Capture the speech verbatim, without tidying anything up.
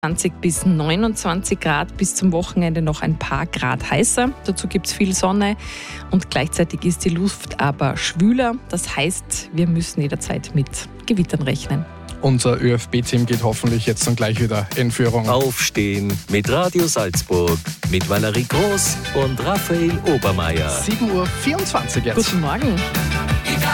zwanzig bis neunundzwanzig Grad, bis zum Wochenende noch ein paar Grad heißer. Dazu gibt es viel Sonne und gleichzeitig ist die Luft aber schwüler. Das heißt, wir müssen jederzeit mit Gewittern rechnen. Unser ÖFB-Team geht hoffentlich jetzt dann gleich wieder in Führung. Aufstehen mit Radio Salzburg, mit Valerie Groß und Raphael Obermeier. sieben Uhr vierundzwanzig jetzt. Guten Morgen.